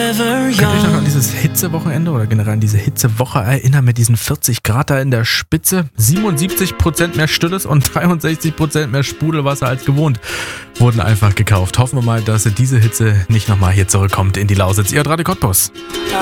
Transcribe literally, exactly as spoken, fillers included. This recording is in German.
forever Könnt ihr euch noch young. an dieses Hitzewochenende oder generell an diese Hitzewoche erinnern mit diesen vierzig Grad da in der Spitze? siebenundsiebzig Prozent mehr Stilles und dreiundsechzig Prozent mehr Sprudelwasser als gewohnt wurden einfach gekauft. Hoffen wir mal, dass diese Hitze nicht nochmal hier zurückkommt in die Lausitz. Ihr hört Radio Cottbus.